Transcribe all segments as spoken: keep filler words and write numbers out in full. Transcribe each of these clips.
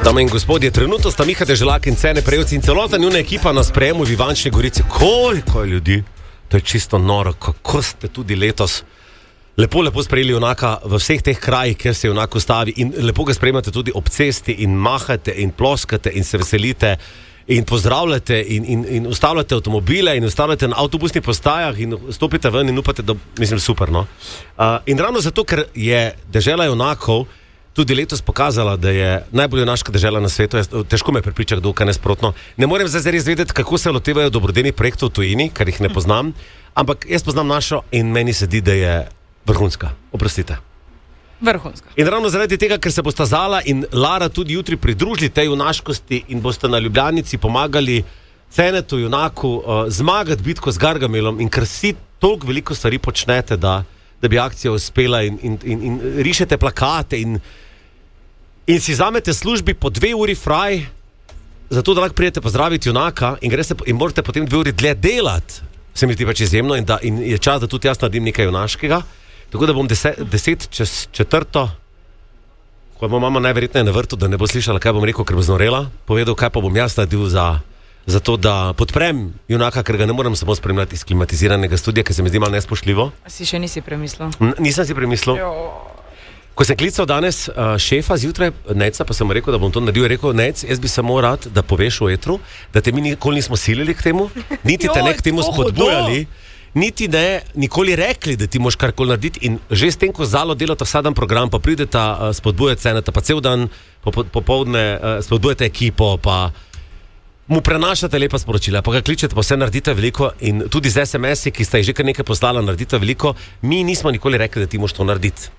Dame in gospodje, trenutno sta Miha Deželak in Cene Prejevci in celota njuna ekipa na sprejemu v Ivančni Gorici. Koliko je ljudi? To je čisto noro, kako ste tudi letos lepo, lepo sprejeli junaka v vseh teh krajih, kjer se junak ustavi in lepo ga sprejmate tudi ob cesti in mahate in ploskate in se veselite in pozdravljate in, in, in ustavljate avtomobile in ustavljate na avtobusnih postajah in stopite ven in upate, da, mislim, super, no. Uh, in ravno zato, ker je dežela junakov tudi letos pokazala, da je najbolj junaška dežela na svetu. Jaz, težko me prepriča, kdo kaj nesprotno. Ne morem zdaj res vedeti, kako se lotevajo dobrodelnih projektov v tujini, ker jih ne poznam, ampak jaz poznam našo in meni se zdi, da je vrhunska. Oprostite. Vrhunska. In ravno zaradi tega, ker se bosta Zala in Lara tudi jutri pridružili tej junaškosti in boste na Ljubljanici pomagali Cenetu junaku uh, zmagati bitko z Gargamelom in ker si toliko veliko stvari počnete, da, da bi akcija uspela in, in, in, in rišete plakate in In si zamete službi po dve uri fraj, zato da lahko prijete pozdraviti junaka in, greste, in morate potem dve uri dlje delati. Se mi zdi pač izjemno in, da, in je čas, da tudi jaz naredim nekaj junaškega. Tako da bom deset, deset čez četrto, ko bo mama najverjetneje na vrtu, da ne bo slišala, kaj bom rekel, ker bo znorela, povedal, kaj pa bom jaz naredil za, za to, da podprem junaka, ker ga ne morem samo spremljati iz klimatiziranega studija, ker se mi zdi malo nespoštljivo. A si še nisi premislil? N- nisem si premislil. Jo. Ko sem klical danes uh, šefa zjutraj, Neca, pa sem rekel, da bom to naredil, rekel, Nec, jaz bi samo rad, da poveš v etru, da te mi nikoli nismo silili k temu, niti te ne k temu spodbujali, niti ne nikoli rekli, da ti moš karkoli narediti in že s tem, ko Zalo delata vsak dan program, pa prideta uh, spodbujati Ceneta, pa cel dan popoldne uh, spodbujate ekipo, pa mu prenašate lepa sporočila, pa ga kličete, pa vse naredite veliko in tudi z es em esi, ki sta jih že kar nekaj poslala, naredite veliko, mi nismo nikoli rekli, da ti moš to narediti.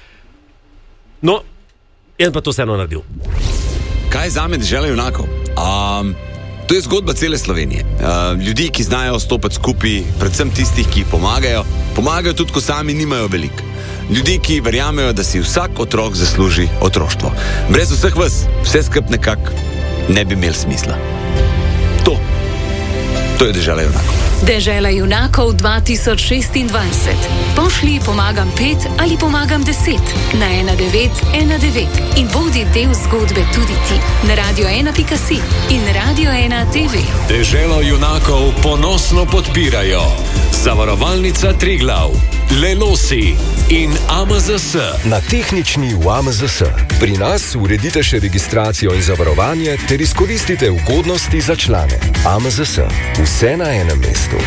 No, jaz pa to vseeno naredil. Kaj zame dežela junakov? Um, to je zgodba cele Slovenije. Uh, ljudi, ki znajo stopati skupaj, predvsem tistih, ki pomagajo, pomagajo tudi, ko sami nimajo veliko. Ljudi, ki verjamejo, da si vsak otrok zasluži otroštvo. Brez vseh vas, vse skup nekako ne bi imel smisla. To, to je dežela junakov. Dežela junakov dva tisoč šestindvajset. Pošli pomagam pet ali pomagam deset na ena devet ena devet in bodi del zgodbe tudi ti na radio ena pika si in Radio ena te ve. Deželo junakov ponosno podpirajo Zavarovalnica Triglav, Lelosi in A M Z S. Na tehnični v A M Z S. Pri nas uredite še registracijo in zavarovanje ter izkoristite ugodnosti za člane. A M Z S. Vse na enem mestu.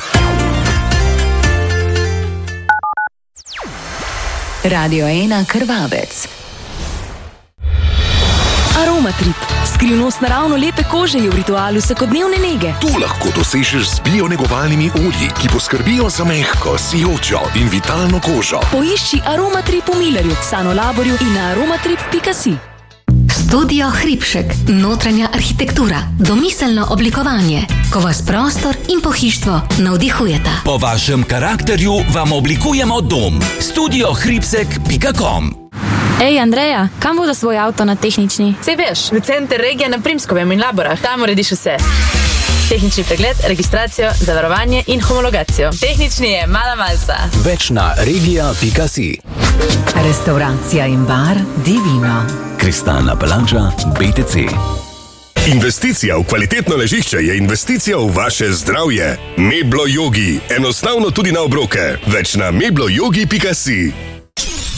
Radio ena Krvavec. Aromatrip. Skrivnost naravno lepe kože je v ritualu vsakodnevne nege. Tu lahko dosežeš z bionegovalnimi olji, ki poskrbijo za mehko, sijočo in vitalno kožo. Poišči Aromatrip v Millerju, Sanolaborju in na aromatrip pika si. Studio Hribšek. Notranja arhitektura, domiselno oblikovanje, ko vas prostor in pohištvo navdihujeta. Po vašem karakterju vam oblikujemo dom. studio hribšek pika com. Ej, Andreja, kam bodo svoj avto na tehnični? Sej veš, v center regije na Primskovem in Laborah, tam urediš vse. Tehnični pregled, registracijo, zavarovanje in homologacijo. Tehnični je mala malca. Več na regija pika si. Restauracija in bar Divino. Kristalna palača B T C. Investicija v kvalitetno ležišče je investicija v vaše zdravje. Meblo Yogi. Enostavno tudi na obroke. Več na meblo yogi pika si.